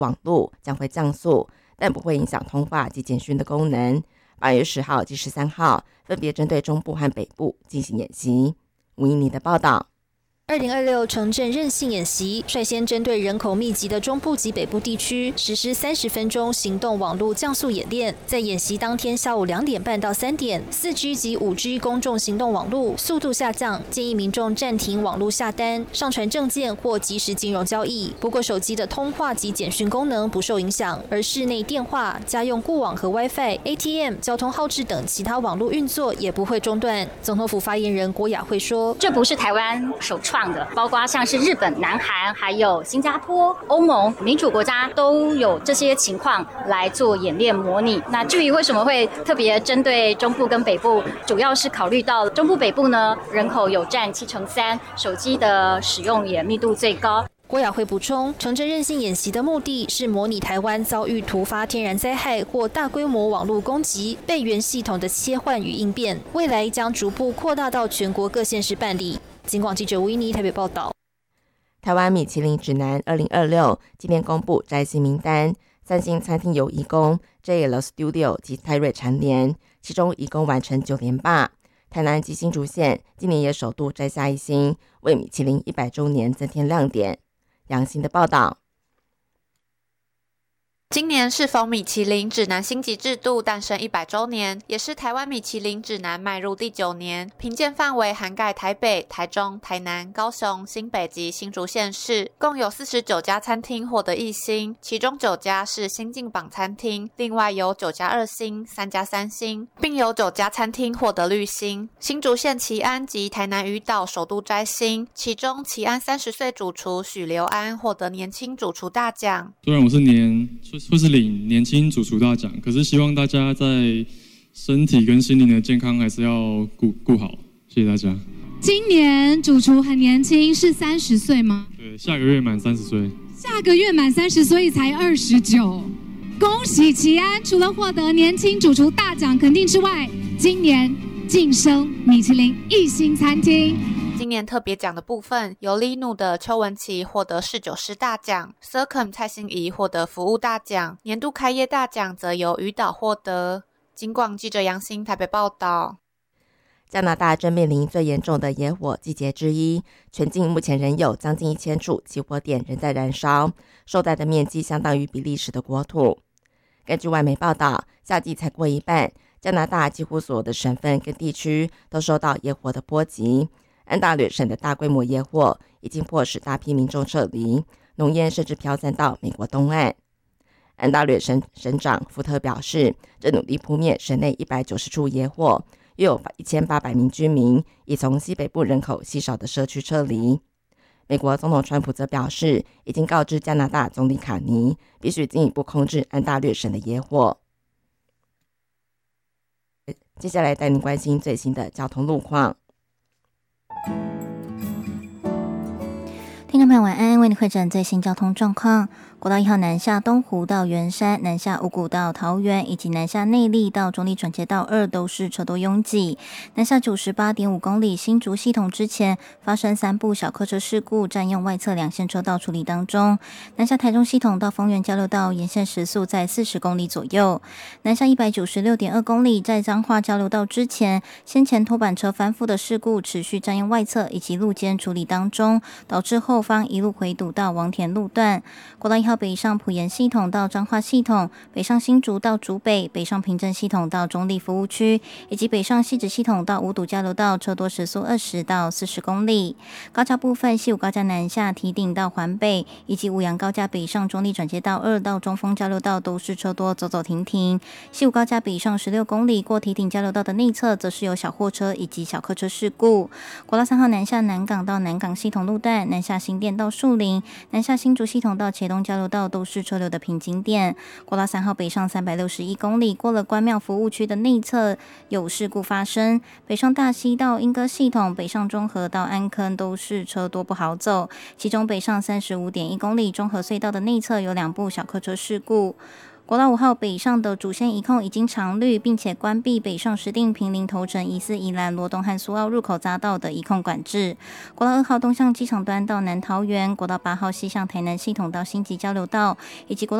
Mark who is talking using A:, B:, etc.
A: 网路将会降速，但不会影响通话及简讯的功能。8月10号及13号分别针对中部和北部进行演习。吴依妮的报道。
B: 2026城镇韧性演习率先针对人口密集的中部及北部地区实施30分钟行动网络降速演练。在演习当天下午2点半到3点 ，4G 及5G 公众行动网络速度下降，建议民众暂停网络下单、上传证件或即时金融交易。不过，手机的通话及简讯功能不受影响，而室内电话、家用固网和 WiFi、ATM、交通号志等其他网络运作也不会中断。总统府发言人郭雅慧说：“
C: 这不是台湾首创。”包括像是日本、南韩，还有新加坡、欧盟民主国家都有这些情况来做演练模拟。那至于为什么会特别针对中部跟北部，主要是考虑到中部北部呢，人口有占3%，手机的使用也密度最高。
B: 郭雅慧补充，城镇韧性演习的目的是模拟台湾遭遇突发天然灾害或大规模网络攻击备援系统的切换与应变，未来将逐步扩大到全国各县市办理。警广记者吴依妮台北报道。
A: 台湾米其林指南2026今天公布摘星名单，3星餐厅有颐宫、JL Studio 及泰瑞蝉联，其中颐宫完成9连霸。台南及新竹县今年也首度摘下1星，为米其林100周年增添亮点。杨欣的报道。
D: 今年适逢米其林指南星级制度诞生100周年，也是台湾米其林指南迈入第9年，评鉴范围涵盖台北、台中、台南、高雄、新北及新竹县市，共有49家餐厅获得1星，其中9家是新进榜餐厅，另外有9家2星、3家3星，并有9家餐厅获得绿星。新竹县旗安及台南渔岛首度摘星，其中旗安30岁主厨许留安获得年轻主厨大奖。
E: 虽然我是是领年轻主厨大奖，可是希望大家在身体跟心灵的健康还是要顾好，谢谢大家。
F: 今年主厨很年轻，是30岁吗？
E: 对，下个月满30岁。
F: 下个月满30，所以才29。恭喜齐安，除了获得年轻主厨大奖肯定之外，今年晋升米其林1星餐厅。
D: 今年特别奖的部分，由 Linu 的邱文琪获得侍酒师大奖， Circum 蔡欣怡获得服务大奖，年度开业大奖则由渔岛获得。警广记者杨欣台北报道。
A: 加拿大正面临最严重的野火季节之一，全境目前仍有将近1000处起火点仍在燃烧，受灾的面积相当于比利时的国土。根据外媒报道，夏季才过一半，加拿大几乎所有的省份跟地区都受到野火的波及。安大略省的大规模野火已经迫使大批民众撤离，浓烟甚至飘散到美国东岸。安大略省长福特表示，正努力扑灭省内190处野火，约有1800名居民已从西北部人口稀少的社区撤离。美国总统川普则表示，已经告知加拿大总理卡尼，必须进一步控制安大略省的野火。接下来带您关心最新的交通路况。
G: 听众朋友晚安，为你汇整最新交通状况。国道1号南下东湖到圆山，南下五股到桃园，以及南下内壢到中壢转接道2都是车多拥挤。南下98.5公里新竹系统之前发生3部小客车事故，占用外侧2线车道处理当中。南下台中系统到丰原交流道沿线时速在40公里左右。南下196.2公里在彰化交流道之前，先前拖板车翻覆的事故持续占用外侧以及路肩处理当中，导致后方一路回堵到王田路段。国道1号北上埔盐系统到彰化系统，北上新竹到竹北，北上平镇系统到中壢服务区，以及北上汐止系统到五堵交流道，车多时速20到40公里。高架部分，西武高架南下堤顶到环北，以及五杨高架北上中壢转接道2到中丰交流道都是车多，走走停停。西武高架北上16公里过堤顶交流道的内侧，则是有小货车以及小客车事故。国道3号南下南港到南港系统路段，南下新店到树林，南下新竹系统到茄东交流道都是车流的瓶颈点。国道3号北上361公里，过了关庙服务区的内侧有事故发生。北上大溪到莺歌系统，北上中和到安坑都是车多不好走。其中北上35.1公里，中和隧道的内侧有2部小客车事故。 国道5号北上的主线一控已经常绿，并且关闭北上石碇、坪林、头城、宜四、宜兰、罗东和苏澳入口匝道的一控管制。国道2号东向机场端到南桃园，国道8号西向台南系统到新集交流道，以及国道